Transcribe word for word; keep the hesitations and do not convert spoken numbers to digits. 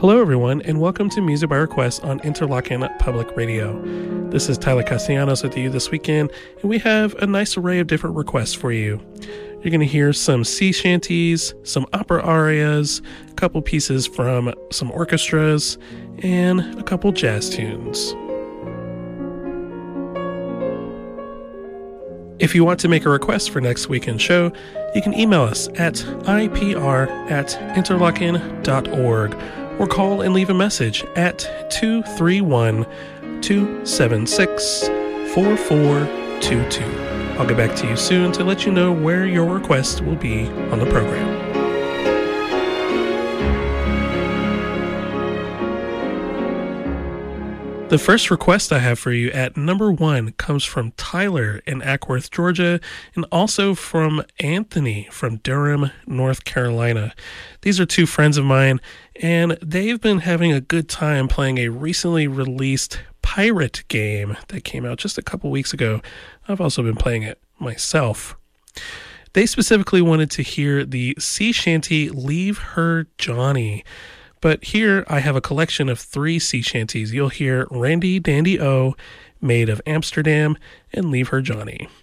Hello, everyone, and welcome to Music by Request on Interlochen Public Radio. This is Tyler Castellanos with you this weekend, and we have a nice array of different requests for you. You're going to hear some sea shanties, some opera arias, a couple pieces from some orchestras, and a couple jazz tunes. If you want to make a request for next weekend's show, you can email us at I P R at interlochen dot org or call and leave a message at two three one, two seven six, four four two two. I'll get back to you soon to let you know where your request will be on the program. The first request I have for you at number one comes from Tyler in Ackworth, Georgia, and also from Anthony from Durham, North Carolina. These are two friends of mine, and they've been having a good time playing a recently released pirate game that came out just a couple weeks ago. I've also been playing it myself. They specifically wanted to hear the sea shanty Leave Her Johnny. But here I have a collection of three sea shanties. You'll hear Randy Dandy O, Maid of Amsterdam, and Leave Her Johnny.